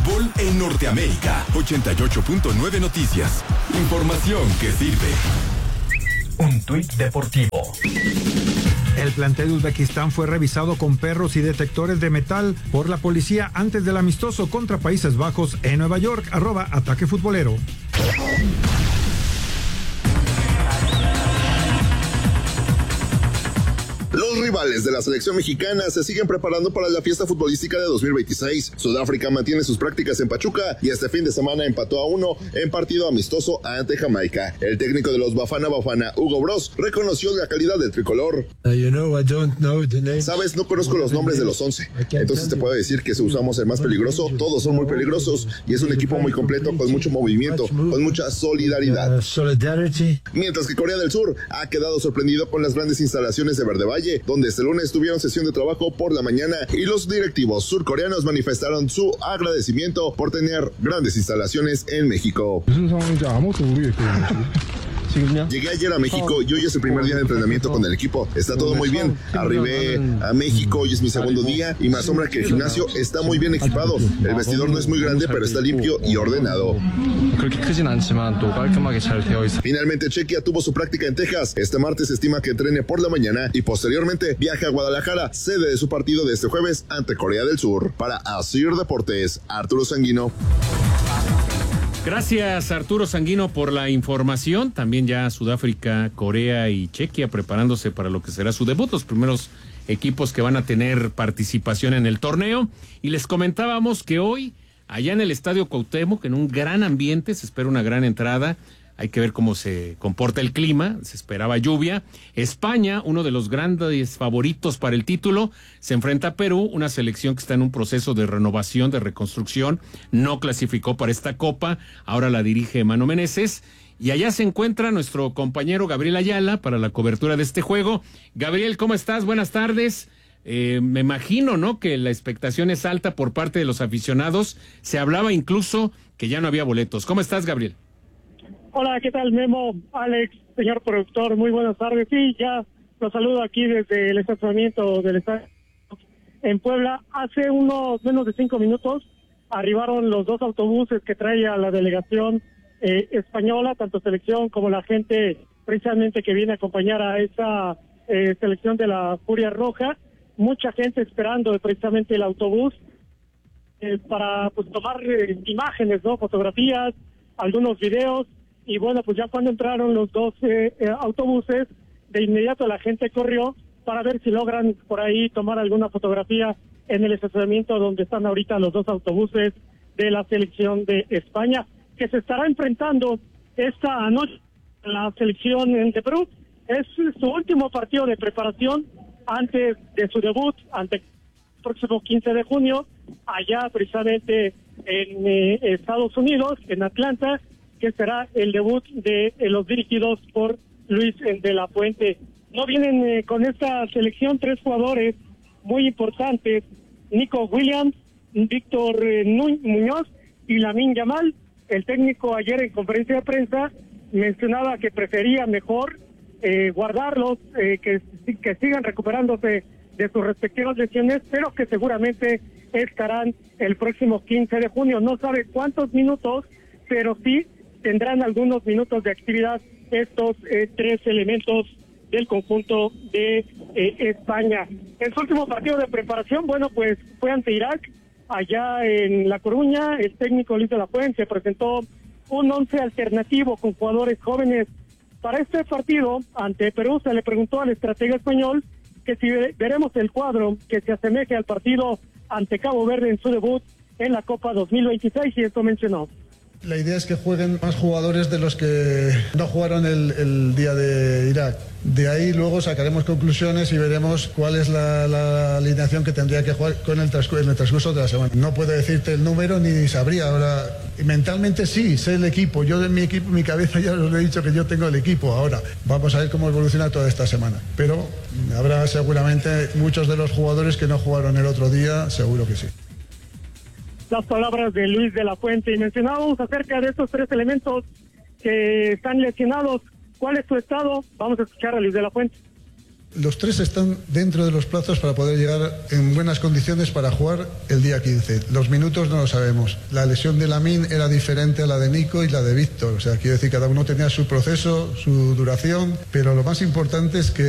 fútbol en Norteamérica. 88.9 Noticias. Información que sirve. Un tuit deportivo. El plantel de Uzbekistán fue revisado con perros y detectores de metal por la policía antes del amistoso contra Países Bajos en Nueva York. @Ataque Futbolero. Los rivales de la selección mexicana se siguen preparando para la fiesta futbolística de 2026. Sudáfrica mantiene sus prácticas en Pachuca y este fin de semana empató a 1 en partido amistoso ante Jamaica. El técnico de los Bafana Bafana, Hugo Broos, reconoció la calidad del tricolor. Sabes, no conozco los nombres de los 11, entonces te puedo decir que si usamos el más peligroso, todos son muy peligrosos y es un equipo muy completo con mucho movimiento, con mucha solidaridad. Mientras que Corea del Sur ha quedado sorprendido con las grandes instalaciones de Verde Valle, donde este lunes tuvieron sesión de trabajo por la mañana y los directivos surcoreanos manifestaron su agradecimiento por tener grandes instalaciones en México. Llegué ayer a México y hoy es el primer día de entrenamiento con el equipo. Está todo muy bien. Arribé a México, hoy es mi segundo día y me asombra que el gimnasio está muy bien equipado. El vestidor no es muy grande, pero está limpio y ordenado. Finalmente, Chequia tuvo su práctica en Texas. Este martes se estima que entrene por la mañana y posteriormente viaje a Guadalajara, sede de su partido de este jueves ante Corea del Sur. Para Asir Deportes, Arturo Sanguino. Gracias, Arturo Sanguino, por la información. También ya Sudáfrica, Corea y Chequia preparándose para lo que será su debut, los primeros equipos que van a tener participación en el torneo. Y les comentábamos que hoy, allá en el Estadio Cuauhtémoc, en un gran ambiente, se espera una gran entrada. Hay que ver cómo se comporta el clima, se esperaba lluvia. España, uno de los grandes favoritos para el título, se enfrenta a Perú, una selección que está en un proceso de renovación, de reconstrucción, no clasificó para esta copa, ahora la dirige Mano Meneses, y allá se encuentra nuestro compañero Gabriel Ayala para la cobertura de este juego. Gabriel, ¿cómo estás? Buenas tardes. Me imagino, ¿no?, que la expectación es alta por parte de los aficionados, se hablaba incluso que ya no había boletos. ¿Cómo estás, Gabriel? Hola, ¿qué tal, Memo? Alex, señor productor, muy buenas tardes. Sí, ya los saludo aquí desde el estacionamiento del estadio en Puebla. Hace unos menos de 5 minutos arribaron los 2 autobuses que trae a la delegación española, tanto selección como la gente precisamente que viene a acompañar a esa selección de la Furia Roja. Mucha gente esperando precisamente el autobús para pues tomar imágenes, ¿no?, fotografías, algunos videos. Y bueno, pues ya cuando entraron los 2 autobuses, de inmediato la gente corrió para ver si logran por ahí tomar alguna fotografía en el estacionamiento donde están ahorita los 2 autobuses de la selección de España, que se estará enfrentando esta noche a la selección de Perú. Es su último partido de preparación antes de su debut, ante el próximo 15 de junio, allá precisamente en Estados Unidos, en Atlanta, que será el debut de los dirigidos por Luis de la Fuente. No vienen con esta selección 3 jugadores muy importantes: Nico Williams, Víctor Muñoz y Lamine Yamal. El técnico ayer en conferencia de prensa mencionaba que prefería mejor guardarlos, que sigan recuperándose de sus respectivas lesiones, pero que seguramente estarán el próximo 15 de junio. No sabe cuántos minutos, pero sí tendrán algunos minutos de actividad estos 3 elementos del conjunto de España. En su último partido de preparación, bueno, pues fue ante Irak, allá en La Coruña. El técnico Luis de la Fuente presentó un 11 alternativo con jugadores jóvenes. Para este partido ante Perú se le preguntó al estratega español que si veremos el cuadro que se asemeje al partido ante Cabo Verde en su debut en la Copa 2026, y esto mencionó. La idea es que jueguen más jugadores de los que no jugaron el día de Irak. De ahí luego sacaremos conclusiones y veremos cuál es la alineación que tendría que jugar en el transcurso de la semana. No puedo decirte el número ni sabría. Ahora, mentalmente sí, sé el equipo. Yo de mi equipo, mi cabeza ya os he dicho que yo tengo el equipo. Ahora, vamos a ver cómo evoluciona toda esta semana. Pero habrá seguramente muchos de los jugadores que no jugaron el otro día, seguro que sí. Las palabras de Luis de la Fuente. Y mencionábamos acerca de estos 3 elementos que están lesionados. ¿Cuál es su estado? Vamos a escuchar a Luis de la Fuente. Los tres están dentro de los plazos para poder llegar en buenas condiciones para jugar el día 15. Los minutos no lo sabemos. La lesión de Lamine era diferente a la de Nico y la de Víctor. O sea, quiero decir, cada uno tenía su proceso, su duración, pero lo más importante es que